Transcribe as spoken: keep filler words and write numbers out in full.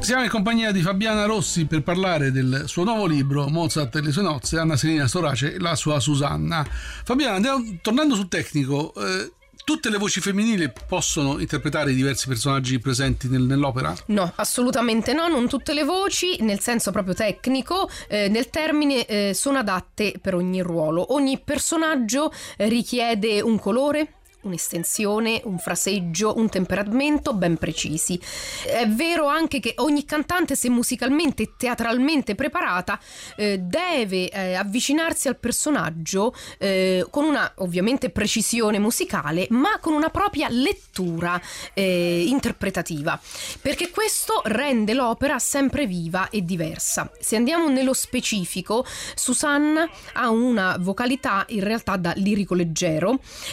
Siamo in compagnia di Fabiana Rossi per parlare del suo nuovo libro Mozart e le sue nozze, Anna Serina Storace e la sua Susanna. Fabiana, andiamo, tornando sul tecnico, eh, tutte le voci femminili possono interpretare i diversi personaggi presenti nel, nell'opera? No, assolutamente no, non tutte le voci, nel senso proprio tecnico, eh, nel termine eh, sono adatte per ogni ruolo. Ogni personaggio eh, richiede un colore, un'estensione, un fraseggio, un temperamento ben precisi. È vero anche che ogni cantante, se musicalmente e teatralmente preparata, eh, deve eh, avvicinarsi al personaggio eh, con una ovviamente precisione musicale, ma con una propria lettura eh, interpretativa, perché questo rende l'opera sempre viva e diversa. Se andiamo nello specifico, Susanna ha una vocalità in realtà da lirico leggero,